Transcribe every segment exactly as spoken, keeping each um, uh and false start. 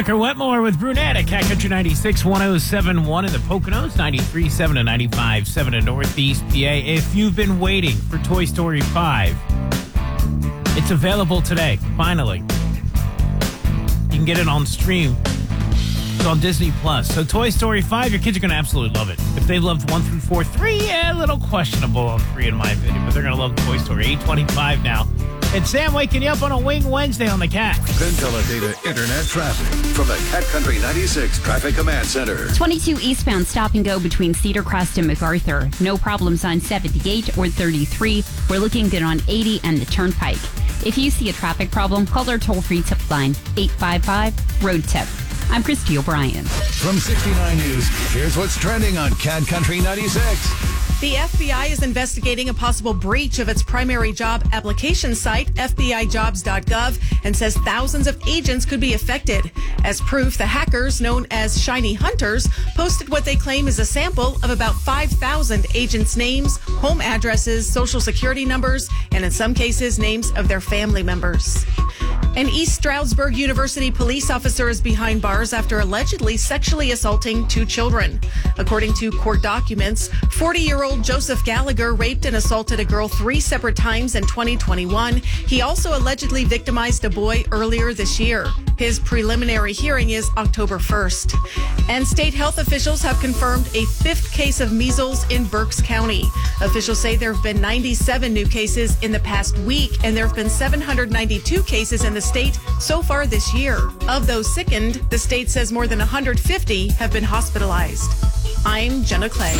Tucker Wetmore with Brunette at Cat Country ninety-six, one oh seven point one in the Poconos, ninety-three point seven and ninety-five point seven in Northeast P A. If you've been waiting for Toy Story five, it's available today, finally. You can get it on stream. It's on Disney Plus. So Toy Story five, your kids are going to absolutely love it. If they loved one through four, three, yeah, a little questionable on three in my opinion, but they're going to love Toy Story. eight twenty-five now. It's Sam waking you up on a Wing Wednesday on the Cat. Data Internet traffic from the Cat Country ninety-six Traffic Command Center. twenty-two eastbound stop and go between Cedar Crest and MacArthur. No problems on seventy-eight or thirty-three. We're looking good on eighty and the Turnpike. If you see a traffic problem, call our toll-free tip line, eight five five, road tip. I'm Christy O'Brien. From sixty-nine News, here's what's trending on Cat Country ninety-six. The F B I is investigating a possible breach of its primary job application site, F B I jobs dot gov, and says thousands of agents could be affected. As proof, the hackers, known as Shiny Hunters, posted what they claim is a sample of about five thousand agents' names, home addresses, social security numbers, and in some cases, names of their family members. An East Stroudsburg University police officer is behind bars after allegedly sexually assaulting two children. According to court documents, forty-year-old Joseph Gallagher raped and assaulted a girl three separate times in twenty twenty-one. He also allegedly victimized a boy earlier this year. His preliminary hearing is October first. And state health officials have confirmed a fifth case of measles in Berks County. Officials say there have been ninety-seven new cases in the past week, and there have been seven hundred ninety-two cases in the state so far this year. Of those sickened, the state says more than one hundred fifty have been hospitalized. I'm Jenna Clay.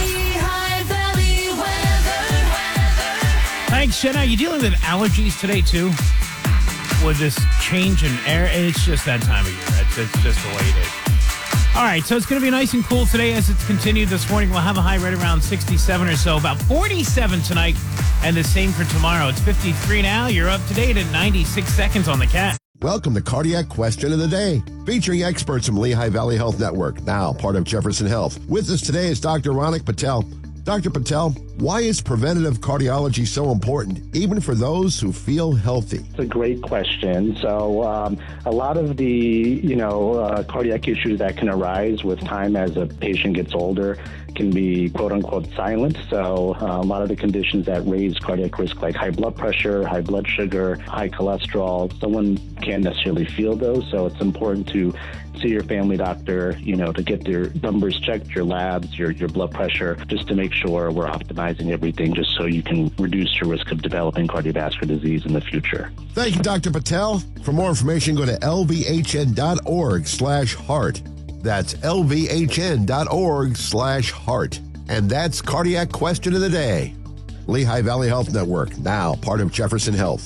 Thanks, Jenna. Are you dealing with allergies today, too? With this change in air? It's just that time of year. It's, it's just the way it is. All right, so it's going to be nice and cool today as it's continued this morning. We'll have a high right around sixty-seven or so, about forty-seven tonight, and the same for tomorrow. It's fifty-three now. You're up to date at ninety-six seconds on the Cat. Welcome to Cardiac Question of the Day, featuring experts from Lehigh Valley Health Network, now part of Jefferson Health. With us today is Doctor Ronak Patel. Doctor Patel, why is preventative cardiology so important, even for those who feel healthy? It's a great question. So um, a lot of the, you know, uh, cardiac issues that can arise with time as a patient gets older can be quote-unquote silent. So uh, a lot of the conditions that raise cardiac risk, like high blood pressure, high blood sugar, high cholesterol, someone can't necessarily feel those. So it's important to see your family doctor, you know, to get their numbers checked, your labs, your, your blood pressure, just to make sure we're optimizing everything, just so you can reduce your risk of developing cardiovascular disease in the future. Thank you, Doctor Patel. For more information, go to lvhn.org slash heart. That's lvhn.org slash heart. And that's Cardiac Question of the Day. Lehigh Valley Health Network, now part of Jefferson Health.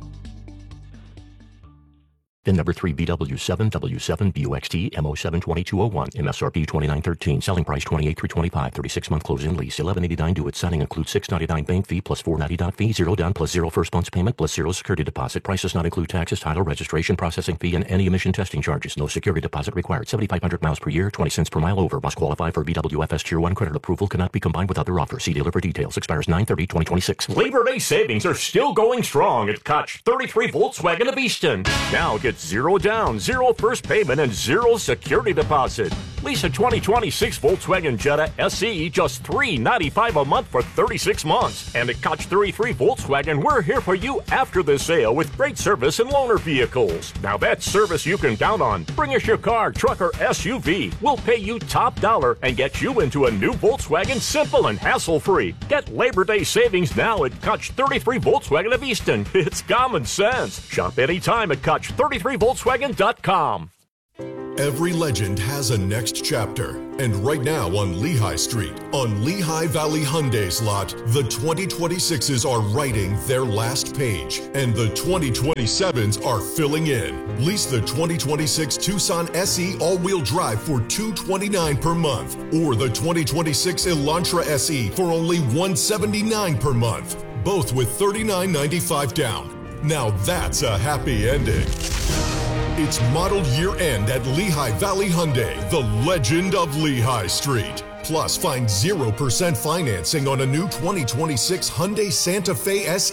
VIN number three B W seven W seven B U X T M O seven two two oh one. M S R P twenty-nine thirteen. Selling price twenty-eight three twenty-five. thirty-six month closing lease. eleven eighty-nine due at signing. Includes six ninety-nine bank fee plus four ninety-nine fee. Zero down plus zero first month's payment plus zero security deposit. Price does not include taxes, title, registration, processing fee, and any emission testing charges. No security deposit required. seventy-five hundred miles per year. twenty cents per mile over. Must qualify for B W F S Tier one credit approval. Cannot be combined with other offers. See dealer for details. Expires nine thirty twenty twenty-six. Labor Day savings are still going strong at Koch thirty-three Volkswagen of Easton. Now get zero down, zero first payment, and zero security deposit. Lease a twenty twenty-six Volkswagen Jetta S E just three ninety-five a month for thirty-six months. And at Koch thirty-three Volkswagen, we're here for you after the sale with great service and loaner vehicles. Now that's service you can count on. Bring us your car, truck, or S U V. We'll pay you top dollar and get you into a new Volkswagen simple and hassle-free. Get Labor Day savings now at Koch thirty-three Volkswagen of Easton. It's common sense. Shop anytime at Koch thirty-three Volkswagen dot com. Every legend has a next chapter, and right now on Lehigh Street, on Lehigh Valley Hyundai's lot, the twenty twenty-sixes are writing their last page, and the twenty twenty-sevens are filling in. Lease the twenty twenty-six Tucson S E all-wheel drive for two hundred twenty-nine dollars per month, or the twenty twenty-six Elantra S E for only one hundred seventy-nine dollars per month, both with thirty-nine ninety-five down. Now that's a happy ending. It's model year end at Lehigh Valley Hyundai, the legend of Lehigh Street. Plus, find zero percent financing on a new twenty twenty-six Hyundai Santa Fe S E.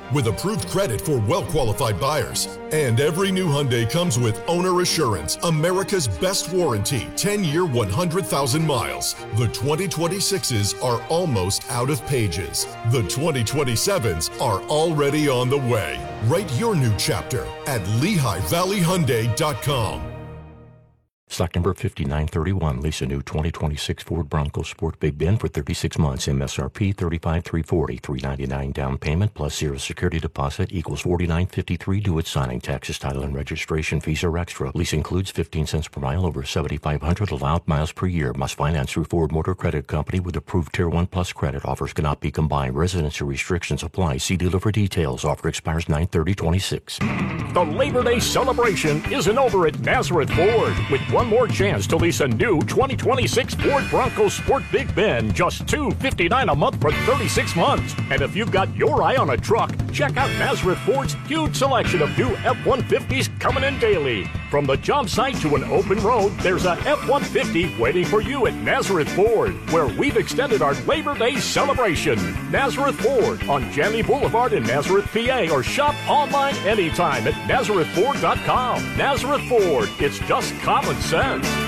with approved credit for well-qualified buyers. And every new Hyundai comes with Owner Assurance, America's best warranty, ten-year, one hundred thousand miles. The twenty twenty-sixes are almost out of pages. The twenty twenty-sevens are already on the way. Write your new chapter at Lehigh Valley Hyundai dot com. Stock number fifty-nine thirty-one. Lease a new twenty twenty-six Ford Bronco Sport Big Ben for thirty-six months. M S R P thirty-five thousand three hundred forty dollars. three hundred ninety-nine dollars down payment plus zero security deposit equals forty-nine fifty-three due at signing. Taxes, title, and registration fees are extra. Lease includes fifteen cents per mile over seventy-five hundred allowed miles per year. Must finance through Ford Motor Credit Company with approved Tier one Plus credit. Offers cannot be combined. Residency restrictions apply. See dealer for details. Offer expires nine thirty twenty-six. The Labor Day celebration isn't over at Nazareth Ford. With one more chance to lease a new twenty twenty-six Ford Bronco Sport Big Ben, just two hundred fifty-nine dollars a month for thirty-six months. And if you've got your eye on a truck, check out Nazareth Ford's huge selection of new F one fifties coming in daily. From the job site to an open road, there's a F one fifty waiting for you at Nazareth Ford, where we've extended our Labor Day celebration. Nazareth Ford on Janley Boulevard in Nazareth, P A, or shop online anytime at Nazareth Ford dot com. Nazareth Ford, it's just common sense.